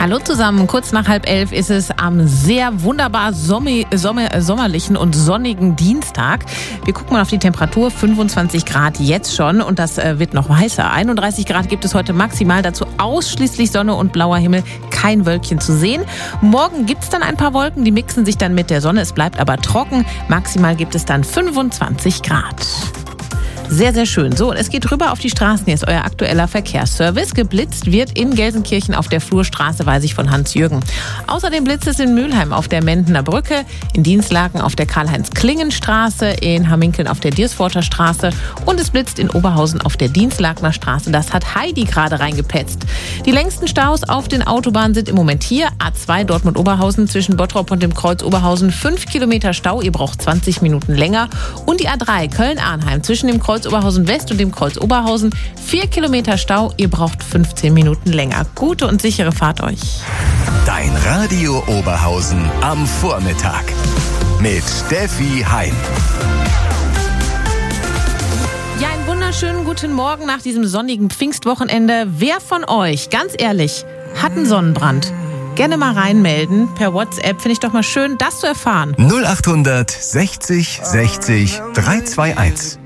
Hallo zusammen, kurz nach 10:30 ist es am sehr wunderbar sommerlichen und sonnigen Dienstag. Wir gucken mal auf die Temperatur, 25 Grad jetzt schon und das wird noch heißer. 31 Grad gibt es heute maximal, dazu ausschließlich Sonne und blauer Himmel, kein Wölkchen zu sehen. Morgen gibt es dann ein paar Wolken, die mixen sich dann mit der Sonne, es bleibt aber trocken. Maximal gibt es dann 25 Grad. Sehr, sehr schön. So, und es geht rüber auf die Straßen. Hier ist euer aktueller Verkehrsservice. Geblitzt wird in Gelsenkirchen auf der Flurstraße, weiß ich von Hans-Jürgen. Außerdem blitzt es in Mülheim auf der Mendener Brücke, in Dienstlaken auf der Karl-Heinz-Klingen-Straße, in Hamminkeln auf der Diersforter Straße und es blitzt in Oberhausen auf der Dienstlakener Straße. Das hat Heidi gerade reingepetzt. Die längsten Staus auf den Autobahnen sind im Moment hier. A2 Dortmund-Oberhausen zwischen Bottrop und dem Kreuz Oberhausen 5 Kilometer Stau. Ihr braucht 20 Minuten länger. Und die A3 Köln-Arnheim zwischen dem Kreuz Oberhausen West und dem Kreuz Oberhausen 4 Kilometer Stau. Ihr braucht 15 Minuten länger. Gute und sichere Fahrt euch. Dein Radio Oberhausen am Vormittag mit Steffi Heim. Ja, einen wunderschönen guten Morgen nach diesem sonnigen Pfingstwochenende. Wer von euch, ganz ehrlich, hat einen Sonnenbrand? Gerne mal reinmelden per WhatsApp. Finde ich doch mal schön, das zu erfahren. 0800 60 60 321.